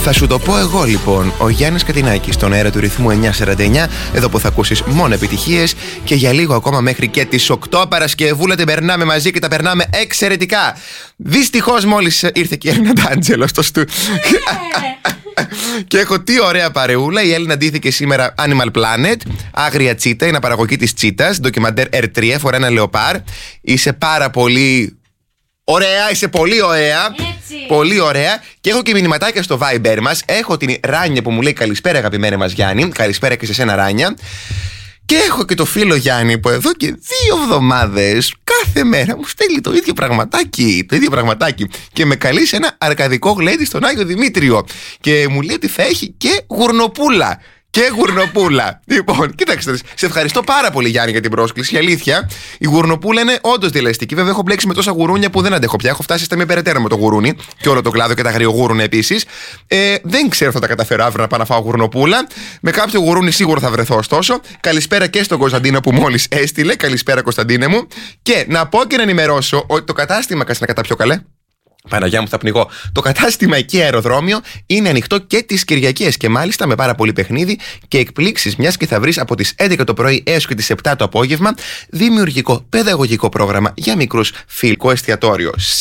Θα σου το πω εγώ λοιπόν, ο Γιάννης Κατινάκης, στον αέρα του ρυθμού 949, εδώ που θα ακούσεις μόνο επιτυχίες και για λίγο ακόμα μέχρι και τις 8 Παρασκευούλα την περνάμε μαζί και τα περνάμε εξαιρετικά. Δυστυχώς μόλις ήρθε και η Έλληνα Ντάντζελο στο και έχω τι ωραία παρεούλα. Η Έλληνα ντύθηκε σήμερα Animal Planet, άγρια τσίτα, είναι παραγωγή της τσίτας, ντοκιμαντέρ R3, φορά ένα λεοπάρ. Είσαι πάρα πολύ ωραία, είσαι πολύ ωραία. Έτσι. Πολύ ωραία. Και έχω και μηνυματάκια στο Viber μας. Έχω την Ράνια που μου λέει καλησπέρα αγαπημένη μας Γιάννη. Καλησπέρα και σε σένα Ράνια. Και έχω και το φίλο Γιάννη που εδώ και 2 εβδομάδες κάθε μέρα μου στέλνει το ίδιο πραγματάκι. Και με καλεί σε ένα αρκαδικό γλέντι στον Άγιο Δημήτριο. Και μου λέει ότι θα έχει και γουρνοπούλα. Λοιπόν, κοίταξτε, σε ευχαριστώ πάρα πολύ Γιάννη για την πρόσκληση. Η αλήθεια, η γουρνοπούλα είναι όντως διαλεστική. Βέβαια, έχω μπλέξει με τόσα γουρούνια που δεν αντέχω πια. Έχω φτάσει στα μία περαιτέρω με το γουρούνι και όλο το κλάδο και τα αγριογούρουνα επίσης. Δεν ξέρω αν θα τα καταφέρω αύριο να πάω να φάω γουρνοπούλα. Με κάποιο γουρούνι σίγουρα θα βρεθώ ωστόσο. Καλησπέρα και στον Κωνσταντίνο που μόλις έστειλε. Καλησπέρα, Κωνσταντίνε μου. Και να πω και να ενημερώσω ότι το κατάστημα. Κάτσε να καταπιώ καλέ. Παναγιά μου, θα πνιγώ. Το κατάστημα εκεί αεροδρόμιο είναι ανοιχτό και τις Κυριακές και μάλιστα με πάρα πολύ παιχνίδι και εκπλήξεις, μιας και θα βρεις από τις 11 το πρωί έως και τις 7 το απόγευμα δημιουργικό παιδαγωγικό πρόγραμμα για μικρούς φιλικό εστιατόριο.